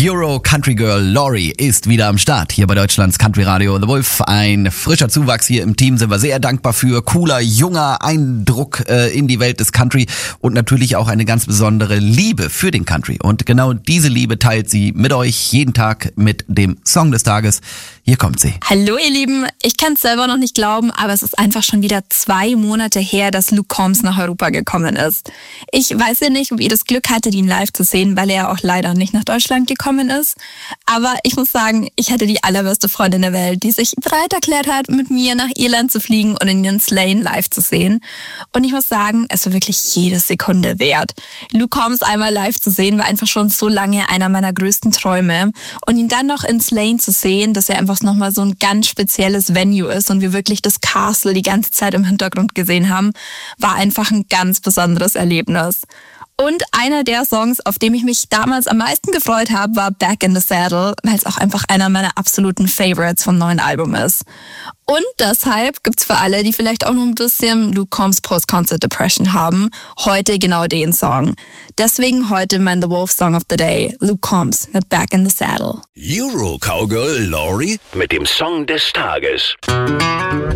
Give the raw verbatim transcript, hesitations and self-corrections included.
Euro Country Girl Lori ist wieder am Start hier bei Deutschlands Country Radio The Wolf. Ein frischer Zuwachs hier im Team, sind wir sehr dankbar für. Cooler, junger Eindruck äh, in die Welt des Country und natürlich auch eine ganz besondere Liebe für den Country. Und genau diese Liebe teilt sie mit euch jeden Tag mit dem Song des Tages. Hier kommt sie. Hallo ihr Lieben, ich kann es selber noch nicht glauben, aber es ist einfach schon wieder zwei Monate her, dass Luke Combs nach Europa gekommen ist. Ich weiß ja nicht, ob ihr das Glück hattet, ihn live zu sehen, weil er auch leider nicht nach Deutschland gekommen ist. Aber ich muss sagen, ich hatte die allerbeste Freundin der Welt, die sich bereit erklärt hat, mit mir nach Irland zu fliegen und ihn in Slane live zu sehen. Und ich muss sagen, es war wirklich jede Sekunde wert. Luke Combs einmal live zu sehen, war einfach schon so lange einer meiner größten Träume. Und ihn dann noch in Slane zu sehen, dass er einfach nochmal so ein ganz spezielles Venue ist und wir wirklich das Castle die ganze Zeit im Hintergrund gesehen haben, war einfach ein ganz besonderes Erlebnis. Und einer der Songs, auf dem ich mich damals am meisten gefreut habe, war Back in the Saddle, weil es auch einfach einer meiner absoluten Favorites vom neuen Album ist. Und deshalb gibt's für alle, die vielleicht auch noch ein bisschen Luke Combs Post-Concert Depression haben, heute genau den Song. Deswegen heute mein The Wolf Song of the Day, Luke Combs mit Back in the Saddle. Euro Cowgirl Lori mit dem Song des Tages.